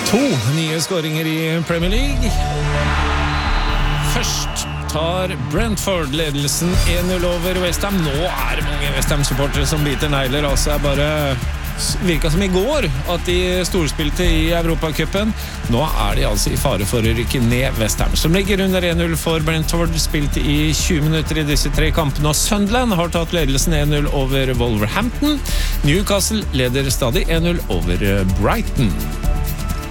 To nye skåringer i Premier League. Først tar Brentford ledelsen 1-0 over West Ham. Nå det mange West Ham-supportere som biter negler. Altså bare virket som i går at de storspilte i Europacupen. Nå de altså i fare for å rykke ned West Ham, som ligger under 1-0 for Brentford. Spilte i 20 minutter i disse 3 kampene, og Sunderland har tatt ledelsen 1-0 over Wolverhampton. Newcastle leder stadig 1-0 over Brighton.